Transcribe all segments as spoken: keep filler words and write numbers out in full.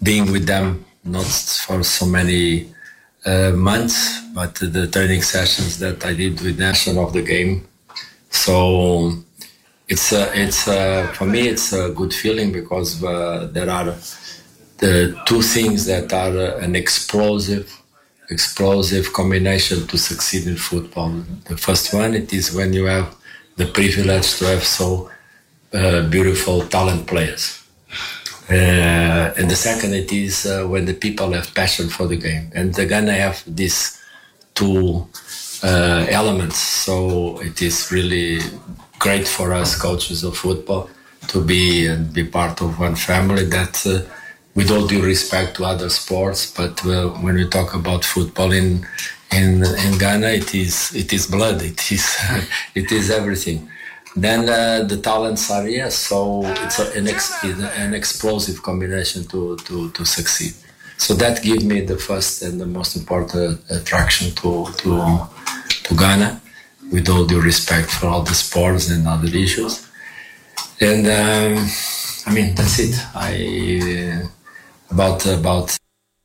being with them, not for so many uh, months, but the training sessions that I did with them of the game. So it's a, it's a, for me it's a good feeling because uh, there are the two things that are an explosive, explosive combination to succeed in football. The first one, it is when you have the privilege to have so uh, beautiful talent players. Uh, and the second, it is uh, when the people have passion for the game. And the Ghana have these two uh, elements. So it is really great for us coaches of football to be and be part of one family that, uh, with all due respect to other sports, but uh, when we talk about football in in in Ghana, it is it is blood. It is it is everything. Then uh, the talents are yes, so it's a, an ex, an explosive combination to, to, to succeed. So that gives me the first and the most important attraction to to to Ghana, with all due respect for all the sports and other issues. And um, I mean that's it. I uh, about about.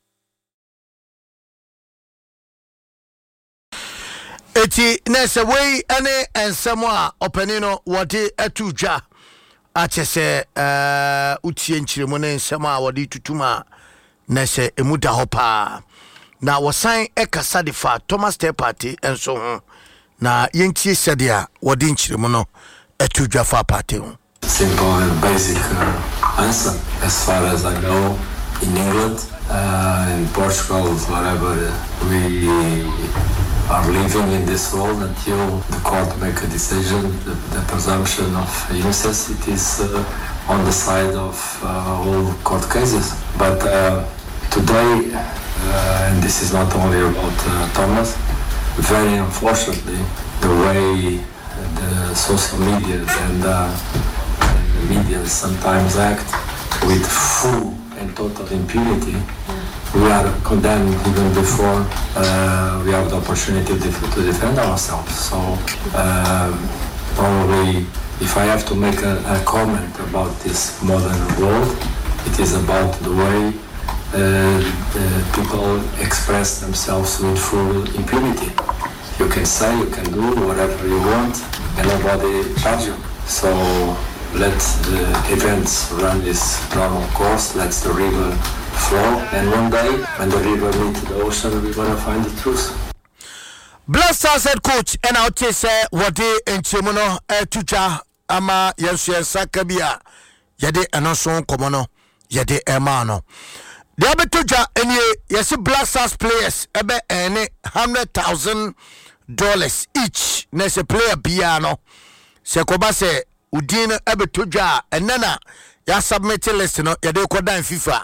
Eti nese way ane ensemo a openino wode atudwa achese eh utie nchiremu ne ensemo a wode tutuma nese emuda hopa na wosan ekasa de fa Thomas Day Party enso ho na yentie sedia wode nchiremu no atudwa fa party ho. Simple and basic uh, answer as far as I know in England, uh, in Portugal, wherever we are living in this world until the court make a decision. The, the presumption of innocence, it is uh, on the side of uh, all court cases. But uh, today, uh, and this is not only about uh, Thomas, very unfortunately, the way the social media and, uh, and the media sometimes act with full and total impunity, we are condemned even before uh, we have the opportunity to, to defend ourselves. So uh, probably if I have to make a, a comment about this modern world, it is about the way uh, the people express themselves with full impunity. You can say, you can do whatever you want, and nobody judge you. So let the events run this normal course, let the river flow, and one day when the river meets the ocean, we're gonna find the truth. Blasters head coach and out say what they in Chimono tucha ama yensu sakabia yede enoso komono yede emano de abetuja enie yes Blasters players ebe ene hundred thousand dollars each na se player bia no se koba se udin abetuja enana ya submit list no yede kodan FIFA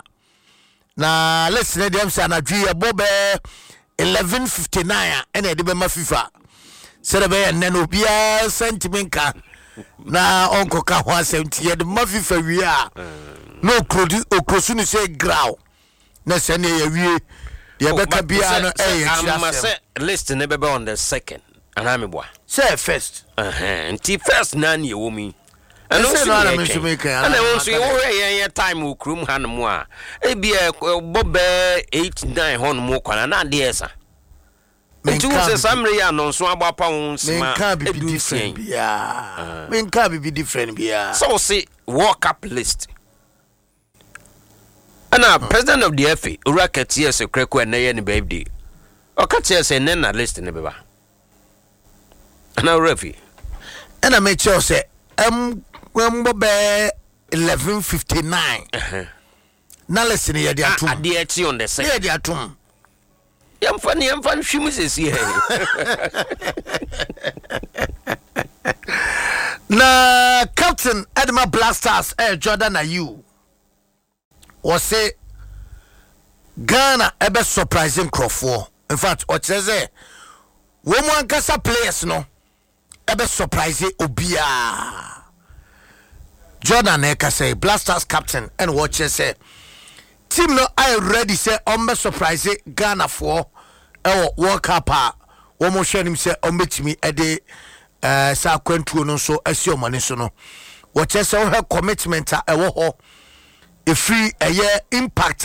na list ne dem say na dwi bobe eleven fifty-nine ene de be ma FIFA serebe enne no bia sentimenka na onko ka ho asenti yede ma FIFA wi a no krodi okrosu ni say graw na se ne ya wi de be ka bia no eh ya say list ne be on the second anameboa say first eh nti first na ne wo mi and also no na me so make and also you we yen time wo krum hanmu a e bia bobe eight nine hon mu kwana na de esa nti wo se samre ya no so agbapa won sima e different bia men ka be different bia so see walk up list ana president of the F A Uraket yes kreko na ye ne birthday o ka tie se na list ne beba ana refi ana me che say em Wembobe eleven fifty-nine. Uh-huh. Na listen here, dear Tom. Dear T on the same. Dear Tom. Yam funny, yam fun, she must see here. Na Captain Edma Blasters, eh, Jordan, are you? Or say Ghana, ebe surprising Crawford. In fact, what says eh? Woman Kasa players, no, ebe surprising Obia. Jordan Eka say Blasters captain and watches say team no I ready say on surprise Ghana for our World Cup one more share him say on me a day uh sa kwentu no so asio money so no watches say her commitment a wo a free a year impact